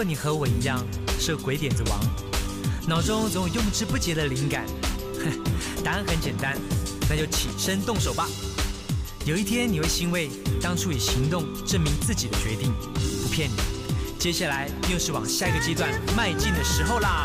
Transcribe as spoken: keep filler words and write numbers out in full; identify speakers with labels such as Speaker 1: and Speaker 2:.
Speaker 1: 果你和我一样是个鬼点子王，脑中总有用之不竭的灵感，答案很简单，那就起身动手吧。有一天你会欣慰当初以行动证明自己的决定，不骗你，接下来又是往下一个阶段迈进的时候啦。